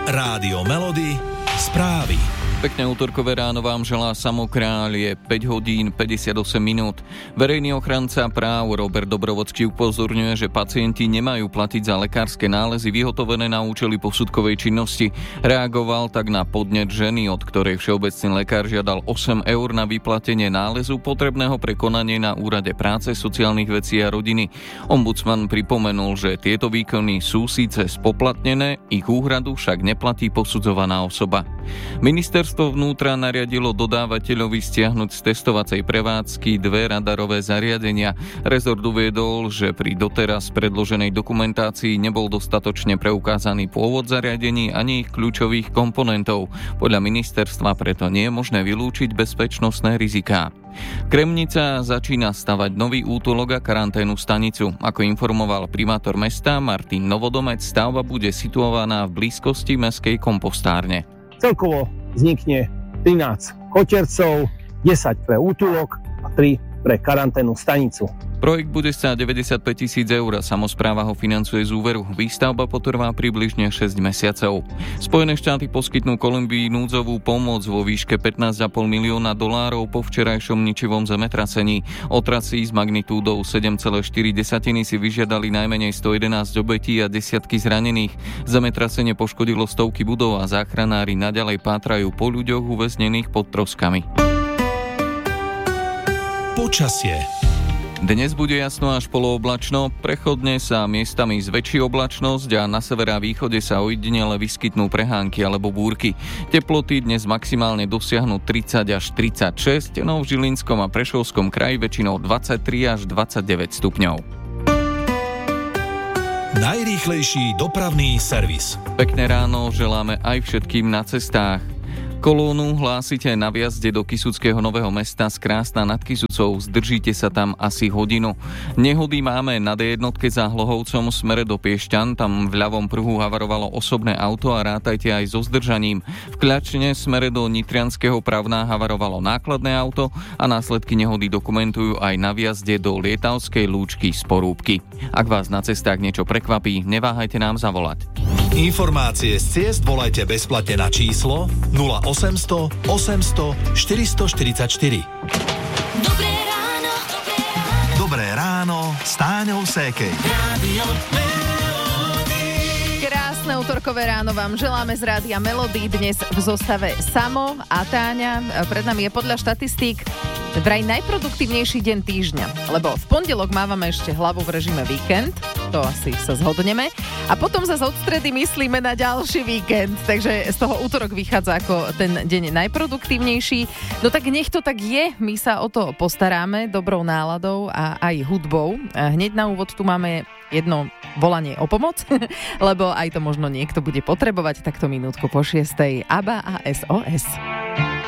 Rádio Melody, správy. Pekné útorkové ráno vám želá Samo Kráľ, je 5 hodín 58 minút. Verejný ochranca práv Robert Dobrovodský upozorňuje, že pacienti nemajú platiť za lekárske nálezy vyhotovené na účely posudkovej činnosti. Reagoval tak na podnet ženy, od ktorej všeobecný lekár žiadal 8 eur na vyplatenie nálezu potrebného pre konanie na úrade práce, sociálnych vecí a rodiny. Ombudsman pripomenul, že tieto výkony sú síce spoplatnené, ich úhradu však neplatí posudzovaná osoba. Ministerstvo vnútra nariadilo dodávateľovi stiahnuť z testovacej prevádzky 2 radarové zariadenia. Rezort uviedol, že pri doteraz predloženej dokumentácii nebol dostatočne preukázaný pôvod zariadení ani ich kľúčových komponentov. Podľa ministerstva preto nie je možné vylúčiť bezpečnostné riziká. Kremnica začína stavať nový útulok a karanténnu stanicu. Ako informoval primátor mesta Martin Novodomec, stavba bude situovaná v blízkosti mestskej kompostárne. Celkovo vznikne 13 kotercov, 10 pre útulok a 3 pre karanténnu stanicu. Projekt bude stáť 95 000 eur a samospráva ho financuje z úveru. Výstavba potrvá približne 6 mesiacov. Spojené štáty poskytnú Kolumbii núdzovú pomoc vo výške $15,5 milióna po včerajšom ničivom zemetrasení. Otrasy s magnitúdou 7,4 si vyžiadali najmenej 111 obetí a desiatky zranených. Zemetrasenie poškodilo stovky budov a záchranári naďalej pátrajú po ľuďoch uväznených pod troskami. Počasie. Dnes bude jasno až polooblačno, prechodne sa miestami zväčší oblačnosť a na severe a východe sa ojedinele vyskytnú prehánky alebo búrky. Teploty dnes maximálne dosiahnu 30 až 36, no v Žilinskom a Prešovskom kraji väčšinou 23 až 29 stupňov. Najrýchlejší dopravný servis. Pekné ráno želáme aj všetkým na cestách. Kolónu hlásite na vjazde do Kysuckého Nového Mesta z Krásna nad Kysucou, zdržíte sa tam asi hodinu. Nehody máme na D1 za Hlohovcom smere do Piešťan, tam v ľavom pruhu havarovalo osobné auto a rátajte aj so zdržaním. V Kľačne smere do Nitrianskeho Pravná havarovalo nákladné auto a následky nehody dokumentujú aj na vjazde do Lietavskej Lúčky z Porúbky. Ak vás na cestách niečo prekvapí, neváhajte nám zavolať. Informácie z ciest volajte bezplatne na číslo 0800 800 444. Dobré ráno. Dobré ráno s Táňou Sékej. Krásne útorkové ráno vám želáme z Rádia Melody, dnes v zostave Samo a Táňa. Pred nami je podľa štatistík vraj najproduktívnejší deň týždňa, lebo v pondelok mávame ešte hlavu v režime víkend, to asi sa zhodneme, a potom zase od stredy myslíme na ďalší víkend, takže z toho útorok vychádza ako ten deň najproduktívnejší. No tak nech to tak je, my sa o to postaráme dobrou náladou a aj hudbou. Hneď na úvod tu máme jedno volanie o pomoc, lebo aj to možno niekto bude potrebovať, takto minútku po 6:00. ABBA a SOS.